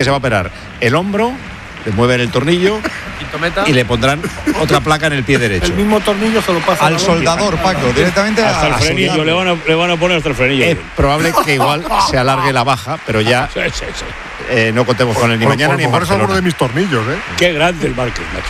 se va a operar el hombro, le mueven el tornillo y le pondrán otra placa en el pie derecho. El mismo tornillo se lo pasa al soldador, Paco, directamente hasta el frenillo. Le van a poner hasta el frenillo. Es probable que igual se alargue la baja, pero ya no contemos con él ni mañana ni en Barcelona. Por eso de mis tornillos, Qué grande el Márquez, macho.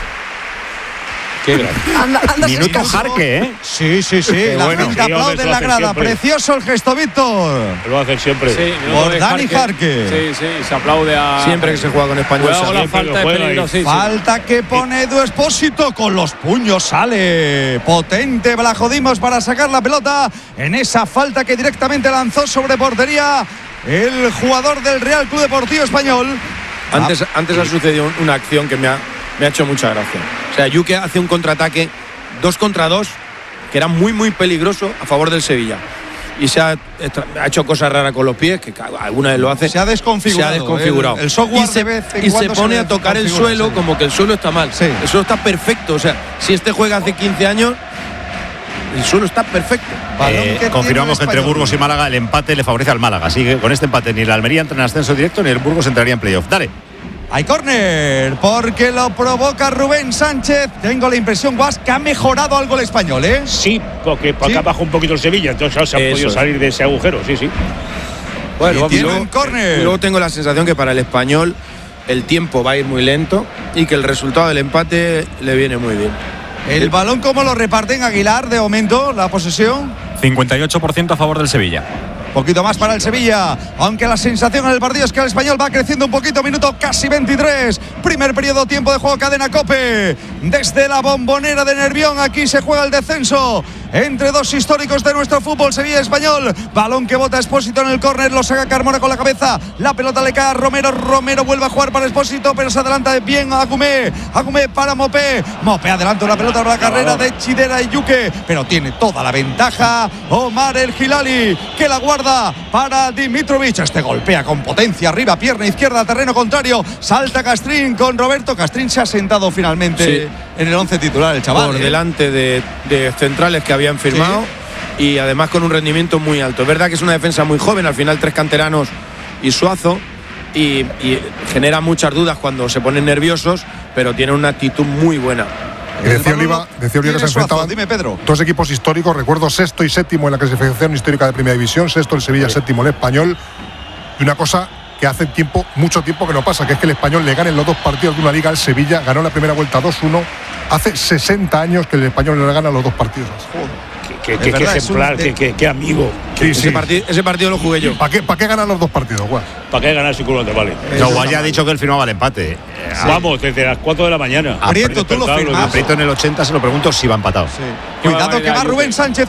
Qué grande. Minuto Jarque, ¿eh? Sí. La gente aplaude en la grada. Siempre. Precioso el gesto, Víctor. Lo va a hacer siempre. Sí, por Dani Jarque. Sí, se aplaude a... Siempre que se juega con Español. La falta es peligrosísima. Falta que pone Edu Expósito con los puños. Sale potente Blajo Dimos para sacar la pelota en esa falta que directamente lanzó sobre portería el jugador del Real Club Deportivo Español. Antes ha sucedido una acción que me ha hecho mucha gracia. O sea, Yuke hace un contraataque 2 contra 2 que era muy muy peligroso a favor del Sevilla y se ha hecho cosas raras con los pies, que alguna vez lo hace. Se ha desconfigurado. El software y se pone a tocar el suelo, como que el suelo está mal. Sí. El suelo está perfecto. O sea, si este juega hace 15 años, el suelo está perfecto. Confirmamos que entre Burgos y Málaga el empate le favorece al Málaga. Así que con este empate ni la Almería entra en ascenso directo ni el Burgos entraría en playoff. Dale. Hay córner, porque lo provoca Rubén Sánchez. Tengo la impresión, Guas, que ha mejorado algo el Español, ¿eh? Sí, porque para acá bajó un poquito el Sevilla, entonces se ha podido salir de ese agujero, sí. Bueno, luego tengo la sensación que para el Español el tiempo va a ir muy lento y que el resultado del empate le viene muy bien. ¿El balón cómo lo reparten, Aguilar, de momento, la posesión? 58% a favor del Sevilla. Poquito más para el Sevilla, aunque la sensación en el partido es que el Español va creciendo un poquito, minuto casi 23, primer periodo, tiempo de juego, cadena COPE, desde la Bombonera de Nervión, aquí se juega el descenso entre dos históricos de nuestro fútbol, Sevilla Español, balón que bota Expósito en el córner, lo saca Carmona con la cabeza, la pelota le cae a Romero vuelve a jugar para Expósito, pero se adelanta bien a Agumé para Mopé adelanta la pelota para la carrera de Chidera y Yuke, pero tiene toda la ventaja Omar El Hilali, que la guarda para Dimitrovic. Este golpea con potencia arriba, pierna izquierda, terreno contrario, salta Castrín con Roberto. Castrín se ha sentado finalmente en el 11 titular, el chaval. Por delante de centrales que habían firmado y además con un rendimiento muy alto. Es verdad que es una defensa muy joven, al final 3 canteranos y Suazo, y genera muchas dudas cuando se ponen nerviosos, pero tiene una actitud muy buena. Decía Oliva que se enfrentaban dos equipos históricos, recuerdo sexto y séptimo en la clasificación histórica de Primera División, sexto el Sevilla, séptimo el Español, y una cosa que hace mucho tiempo que no pasa, que es que el Español le gane en los 2 partidos de una liga al Sevilla, ganó la primera vuelta 2-1, hace 60 años que el Español le gana los 2 partidos. Qué ejemplar, qué amigo. Sí. Ese partido lo jugué yo. ¿Para qué ganar los 2 partidos, Guas? ¿Para qué ganar si culo te vale? No, Guas ya ha dicho que él firmaba el empate. Vamos, desde las 4 de la mañana. Prieto, tú lo firmas. Prieto en el 80 se lo pregunto si va empatado. Sí. Cuidado que va Rubén Sánchez,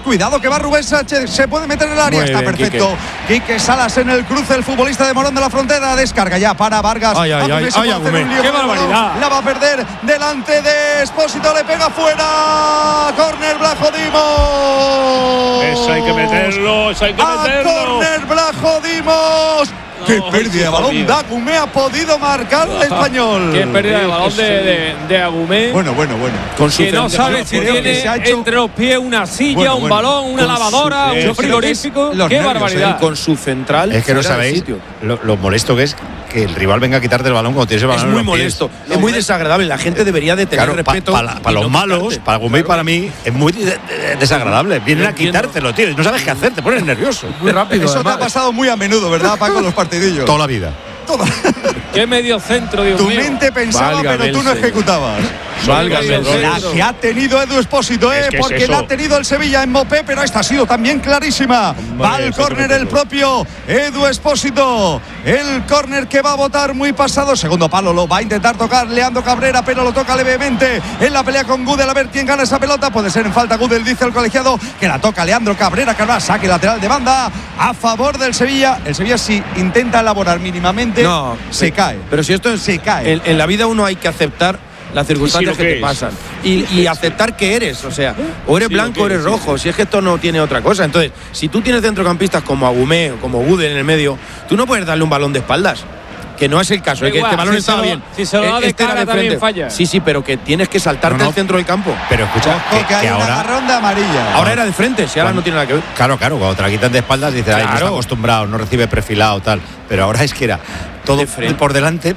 se puede meter en el área, está perfecto. Quique Salas en el cruce, el futbolista de Morón de la Frontera, descarga ya para Vargas. ¡Qué barbaridad! La va a perder delante de Expósito, le pega fuera. Córner Blajo Dimos. Eso hay que meterlo, Córner Blajo Dimos. ¡Qué pérdida de balón! Agumé ha podido marcar el Español. ¡Qué pérdida de balón de Agumé! Bueno. Con que no sabe si tiene entre los pies una silla, un balón, una lavadora, un frigorífico. ¡Qué barbaridad! Con su central. Es que no sabéis lo molesto que es que el rival venga a quitarte el balón cuando tienes el balón. Es muy molesto, es muy desagradable. La gente debería de tener respeto. Para los malos, para Agumé y para mí, es muy desagradable. Vienen a quitártelo, tío. No sabes qué hacer, te pones nervioso. Muy rápido. Eso te ha pasado muy a menudo, ¿verdad, Paco? Los partidillos. Toda la vida. ¡Qué medio centro, Dios mío! Tu mente pensaba, pero tú no ejecutabas. La que ha tenido Edu Expósito, porque la ha tenido el Sevilla en Mopé, pero esta ha sido también clarísima. Va al córner el propio Edu Expósito. El córner que va a botar muy pasado. Segundo palo lo va a intentar tocar Leandro Cabrera, pero lo toca levemente en la pelea con Gudel. A ver quién gana esa pelota. Puede ser en falta Gudel, dice el colegiado, que la toca Leandro Cabrera. Carvajal, saque lateral de banda a favor del Sevilla. El Sevilla, si intenta elaborar mínimamente, se cae. Pero si esto se cae. En la vida uno hay que aceptar las circunstancias que te pasan y aceptar que eres, o sea, o eres blanco o eres rojo, si es que esto no tiene otra cosa. Entonces, si tú tienes centrocampistas como Agumé o como Gudel en el medio, tú no puedes darle un balón de espaldas, que no es el caso, que este balón estaba bien. Si se lo da de cara también falla. Sí, pero que tienes que saltarte al centro del campo. Pero escucha, que hay un agarrón de amarilla. Ahora era de frente, si ahora no tiene nada que ver. Claro, cuando te la quitan de espaldas dices, no está acostumbrado, no recibe perfilado, tal. Pero ahora es que era todo por delante.